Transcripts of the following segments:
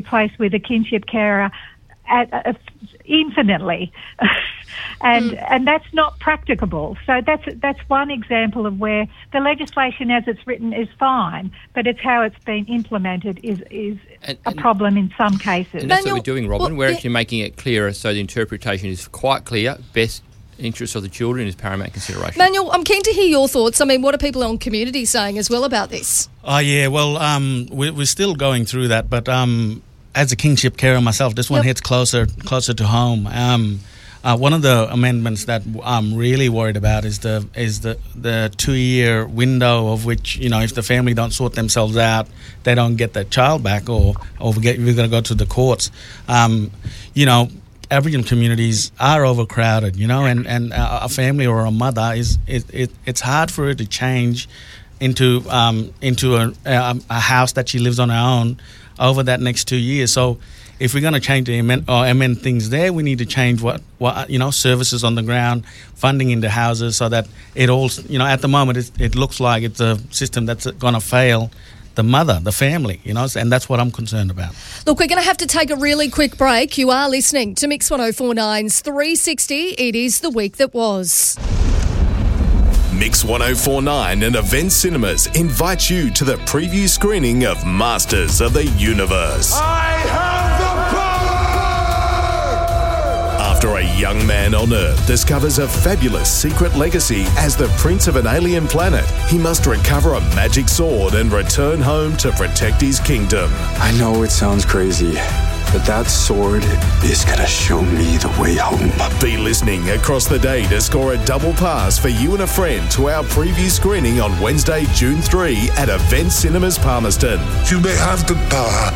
place with a kinship carer infinitely. And that's not practicable. So that's one example of where the legislation as it's written is fine, but it's how it's been implemented is a problem in some cases. And that's what we're doing, Robin. We're actually making it clearer so the interpretation is quite clear. Best interest of the children is paramount consideration. Manuel, I'm keen to hear your thoughts. I mean, what are people on Community saying as well about this? Oh, yeah, well, we're still going through that, but as a kinship carer myself, this one hits closer to home. One of the amendments that I'm really worried about is the 2-year window of which, if the family don't sort themselves out, they don't get their child back, or we're going to go to the courts. Aboriginal communities are overcrowded, and a family or a mother it's hard for her to change into a house that she lives on her own over that next 2 years. So if we're going to change amend things there, we need to change what services on the ground, funding into houses, so that it all, at the moment it looks like it's a system that's going to fail the mother, the family, and that's what I'm concerned about. Look, we're going to have to take a really quick break. You are listening to Mix 104.9's 360. It is the week that was. Mix 104.9 and Event Cinemas invite you to the preview screening of Masters of the Universe. I have the power! After a young man on Earth discovers a fabulous secret legacy as the prince of an alien planet, he must recover a magic sword and return home to protect his kingdom. I know it sounds crazy, but that sword is going to show me the way home. Be listening across the day to score a double pass for you and a friend to our preview screening on Wednesday, June 3 at Event Cinemas Palmerston. You may have the power,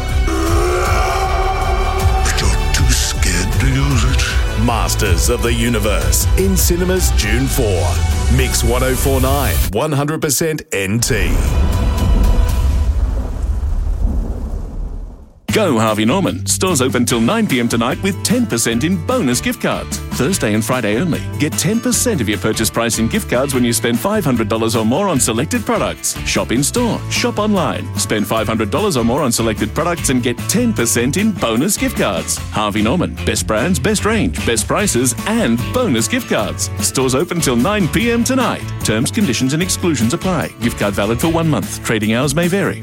but you're too scared to use it. Masters of the Universe in cinemas June 4. Mix 104.9, 100% NT. Go Harvey Norman. Stores open till 9 p.m. tonight with 10% in bonus gift cards. Thursday and Friday only. Get 10% of your purchase price in gift cards when you spend $500 or more on selected products. Shop in store. Shop online. Spend $500 or more on selected products and get 10% in bonus gift cards. Harvey Norman. Best brands, best range, best prices and bonus gift cards. Stores open till 9 p.m. tonight. Terms, conditions and exclusions apply. Gift card valid for 1 month. Trading hours may vary.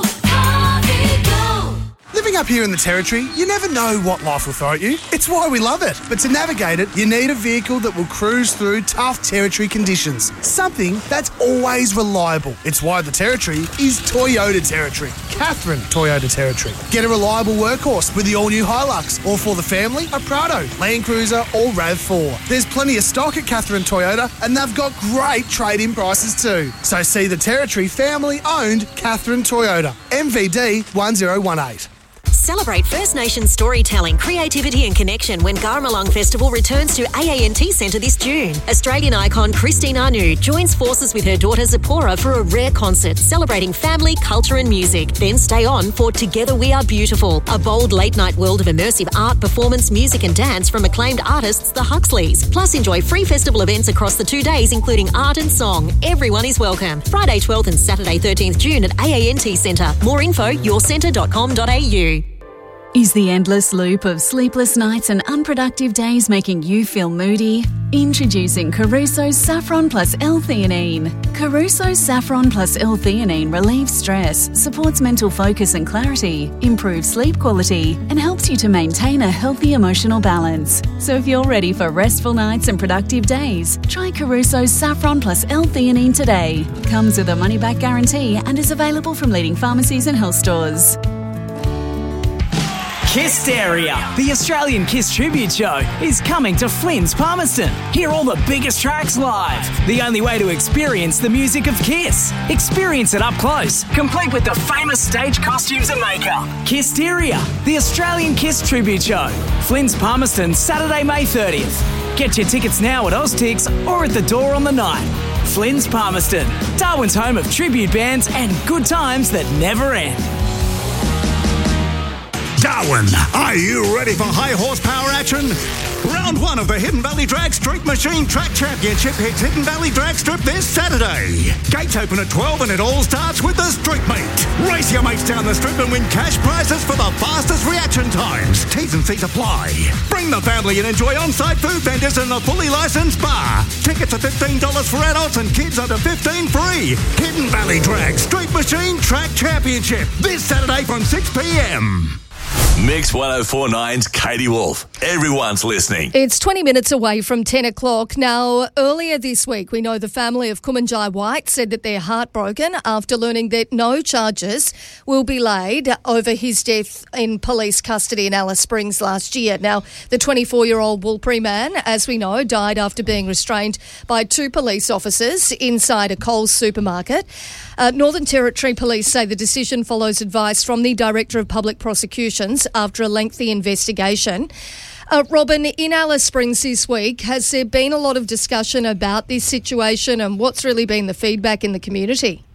Living up here in the Territory, you never know what life will throw at you. It's why we love it. But to navigate it, you need a vehicle that will cruise through tough Territory conditions. Something that's always reliable. It's why the Territory is Toyota Territory. Catherine Toyota Territory. Get a reliable workhorse with the all-new Hilux, or for the family, a Prado, Land Cruiser or RAV4. There's plenty of stock at Catherine Toyota, and they've got great trade-in prices too. So see the Territory family-owned Catherine Toyota. MVD 1018. Celebrate First Nations storytelling, creativity and connection when Garamalong Festival returns to AANT Centre this June. Australian icon Christine Anu joins forces with her daughter Zipporah for a rare concert celebrating family, culture and music. Then stay on for Together We Are Beautiful, a bold late-night world of immersive art, performance, music and dance from acclaimed artists The Huxleys. Plus enjoy free festival events across the 2 days including art and song. Everyone is welcome. Friday 12th and Saturday 13th June at AANT Centre. More info yourcentre.com.au. Is the endless loop of sleepless nights and unproductive days making you feel moody? Introducing Caruso's Saffron Plus L-theanine. Caruso's Saffron Plus L-theanine relieves stress, supports mental focus and clarity, improves sleep quality, and helps you to maintain a healthy emotional balance. So if you're ready for restful nights and productive days, try Caruso's Saffron Plus L-theanine today. Comes with a money-back guarantee and is available from leading pharmacies and health stores. Kissteria, the Australian Kiss Tribute Show, is coming to Flynn's Palmerston. Hear all the biggest tracks live. The only way to experience the music of Kiss. Experience it up close, complete with the famous stage costumes and makeup. Kissteria, the Australian Kiss Tribute Show. Flynn's Palmerston, Saturday, May 30th. Get your tickets now at Oztix or at the door on the night. Flynn's Palmerston, Darwin's home of tribute bands and good times that never end. Darwin, are you ready for high horsepower action? Round 1 of the Hidden Valley Drag Street Machine Track Championship hits Hidden Valley Drag Strip this Saturday. Gates open at 12 and it all starts with the Street Meet. Race your mates down the strip and win cash prizes for the fastest reaction times. T's and C's apply. Bring the family and enjoy on-site food vendors and a fully licensed bar. Tickets are $15 for adults and kids under 15 free. Hidden Valley Drag Street Machine Track Championship this Saturday from 6 p.m. Mix 104.9's Katie Wolf. Everyone's listening. It's 20 minutes away from 10 o'clock. Now, earlier this week, we know the family of Kumanjai White said that they're heartbroken after learning that no charges will be laid over his death in police custody in Alice Springs last year. Now, the 24-year-old Woolpri man, as we know, died after being restrained by 2 police officers inside a Coles supermarket. Northern Territory Police say the decision follows advice from the Director of Public Prosecutions after a lengthy investigation. Robin, in Alice Springs this week, has there been a lot of discussion about this situation and what's really been the feedback in the community?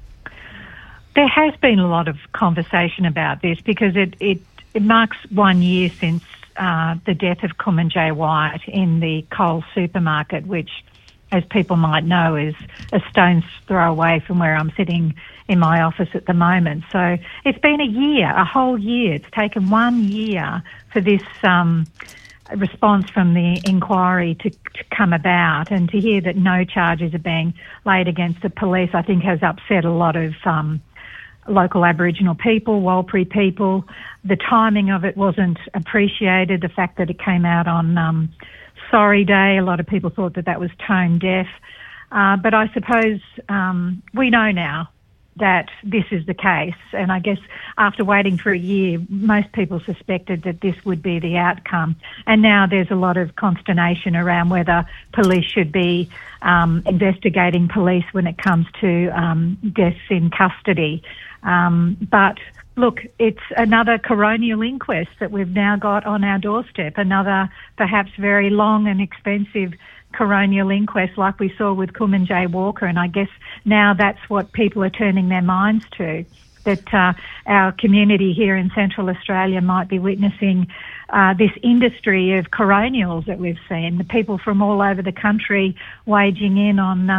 There has been a lot of conversation about this because it marks 1 year since the death of Kumanjai White in the Coles supermarket, which, as people might know, is a stone's throw away from where I'm sitting in my office at the moment. So it's been a year, a whole year. It's taken 1 year for this response from the inquiry to come about, and to hear that no charges are being laid against the police, I think has upset a lot of local Aboriginal people, Woolpri people. The timing of it wasn't appreciated, the fact that it came out on Sorry Day. A lot of people thought that was tone deaf. But I suppose we know now that this is the case. And I guess after waiting for a year, most people suspected that this would be the outcome. And now there's a lot of consternation around whether police should be investigating police when it comes to deaths in custody. But look, it's another coronial inquest that we've now got on our doorstep, another perhaps very long and expensive coronial inquest like we saw with Kumanjai Walker, and I guess now that's what people are turning their minds to, that our community here in Central Australia might be witnessing this industry of coronials that we've seen, the people from all over the country waging in on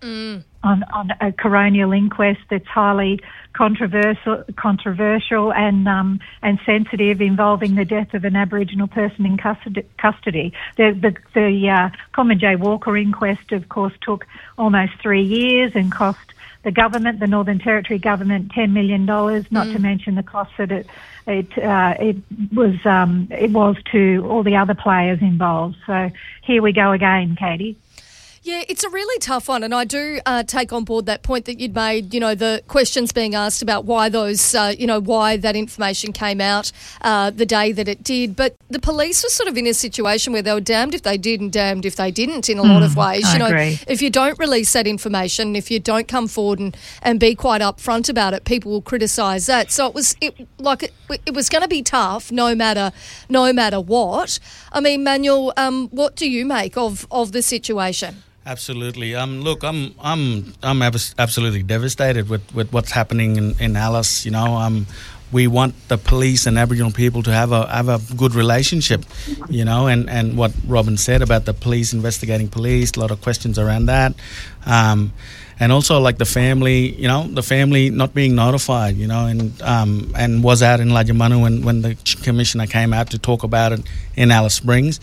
a coronial inquest that's highly controversial and sensitive, involving the death of an Aboriginal person in custody. The Kumanjai Walker inquest, of course, took almost 3 years and cost the government, the Northern Territory government, $10 million. Not to mention the cost that it was to all the other players involved. So here we go again, Katie. Yeah, it's a really tough one, and I do take on board that point that you'd made, the questions being asked about why those, why that information came out the day that it did. But the police were sort of in a situation where they were damned if they did and damned if they didn't in a lot of ways. I agree. If you don't release that information, if you don't come forward and be quite upfront about it, people will criticise that. So it was going to be tough no matter what. I mean, Manuel, what do you make of the situation? Absolutely. Look, I'm absolutely devastated with what's happening in Alice. We want the police and Aboriginal people to have a good relationship. And what Robin said about the police investigating police, a lot of questions around that. And also like the family not being notified, and was out in Ladjamanu when the commissioner came out to talk about it in Alice Springs.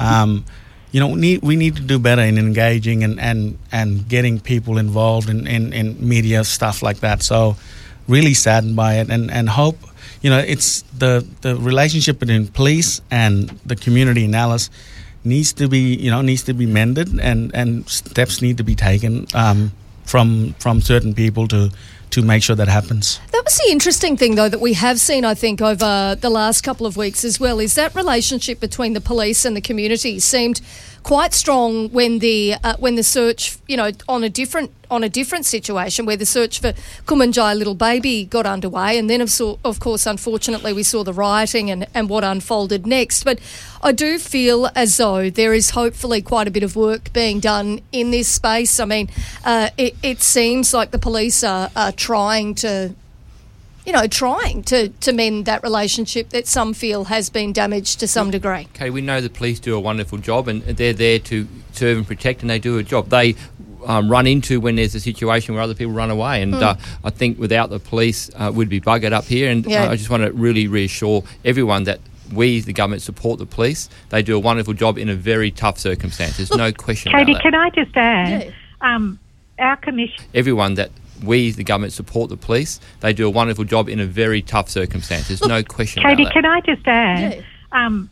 We need to do better in engaging and getting people involved in media, stuff like that. So really saddened by it and hope, it's the relationship between police and the community in Alice needs to be mended and steps need to be taken from certain people to make sure that happens. That was the interesting thing, though, that we have seen, I think, over the last couple of weeks as well, is that relationship between the police and the community seemed quite strong when the search, on a different situation where the search for Kumanjai little baby got underway, and then of course, unfortunately, we saw the rioting and what unfolded next. But I do feel as though there is hopefully quite a bit of work being done in this space. I mean, it seems like the police are trying to trying to mend that relationship that some feel has been damaged to some degree. Okay, we know the police do a wonderful job, and they're there to serve and protect, and they do a job. They run into when there's a situation where other people run away, and I think without the police, we'd be buggered up here. And I just want to really reassure everyone that we, the government, support the police. They do a wonderful job in a very tough circumstance. There's no question Katie, about that. can I just add, our commission... Everyone that we, the government, support the police. They do a wonderful job in a very tough circumstance. There's no question Katie, about that. can I just add,